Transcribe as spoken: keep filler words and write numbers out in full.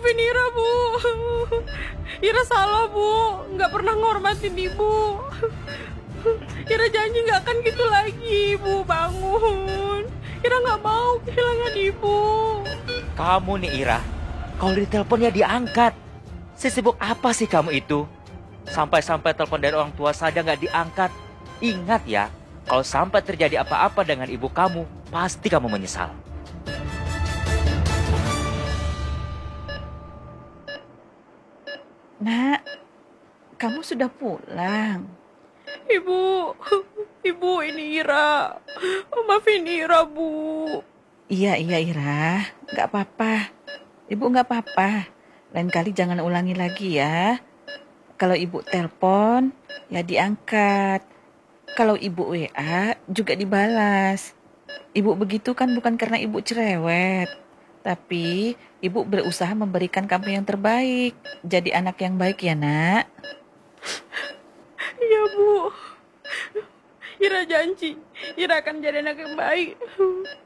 maafin Ira, Bu. Ira salah, Bu. Nggak pernah ngormatin Ibu. Ira janji nggak akan gitu lagi, Bu. Bangun. Ira nggak mau kehilangan Ibu. Kamu nih Ira, kalau ditelepon ya diangkat. Sesibuk apa sih kamu itu? Sampai-sampai telepon dari orang tua saja nggak diangkat. Ingat ya, kalau sampai terjadi apa-apa dengan ibu kamu, pasti kamu menyesal. Nak, kamu sudah pulang. Ibu, Ibu ini Ira. Maafin Ira, Bu. Iya, iya Ira, nggak apa-apa. Ibu nggak apa-apa. Lain kali jangan ulangi lagi ya. Kalau ibu telepon, ya diangkat. Kalau ibu W A, juga dibalas. Ibu begitu kan bukan karena ibu cerewet. Tapi ibu berusaha memberikan kamu yang terbaik. Jadi anak yang baik ya nak. Iya, Bu. Ira janji, Ira akan jadi anak yang baik.